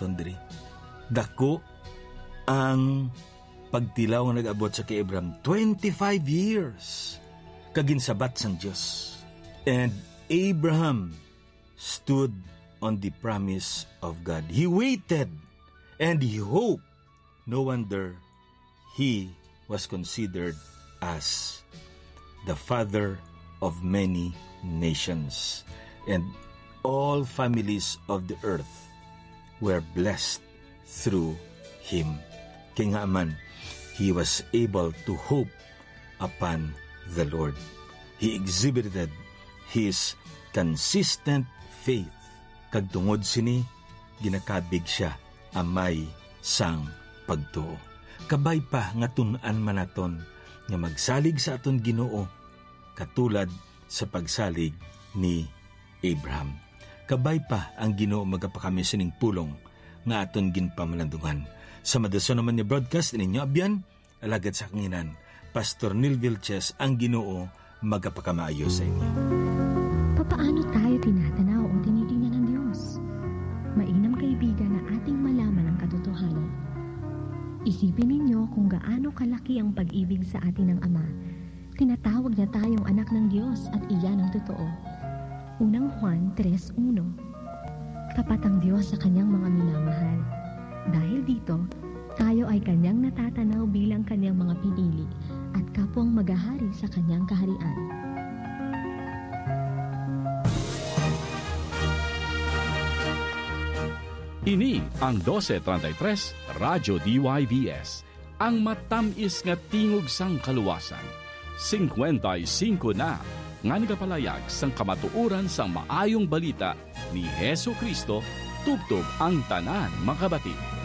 naton diri. Dako ang pagtilaw nga nag-abot sa kay Abraham 25 years kaginsabat sang Dios. And Abraham stood on the promise of God. He waited and he hoped. No wonder he was considered as the father of many nations. And all families of the earth were blessed through him. Kaya nga man, he was able to hope upon the Lord. He exhibited his consistent faith. Kagtungod sini, ginakabig siya amay sang pagtuo. Kabay pa nga tun-an manaton nga magsalig sa aton Ginoo katulad sa pagsalig ni Abraham. Kabay pa ang Ginoo magapakami sining pulong nga aton ginpamalandungan. Sa madason naman ni broadcast ninyo abyan, alagad sa kanginan, Pastor Neil Vilches, ang Ginoo magapakamaayo sa inyo. Papaano tayo tinatanaw o tinitingnan ng Diyos? Mainam kaibigan na ating malaman ang katotohanan. Isipin ninyo kung gaano kalaki ang pag-ibig sa atin ng Ama. Tinatawag niya tayong anak ng Diyos at iyan ang totoo. Unang Juan 3:1. Tapat ang Diyos sa kanyang mga minamahal. Dahil dito, tayo ay kanyang natatanaw bilang kanyang mga pinili at kapwang maghahari sa kanyang kaharian. Ini ang 1233 Radyo DYVS, ang matamis nga tingog sang kaluwasan. 55 na nga nagapalayag sang kamatuoran sang maayong balita ni Hesu Kristo tubtob ang tanan makabati.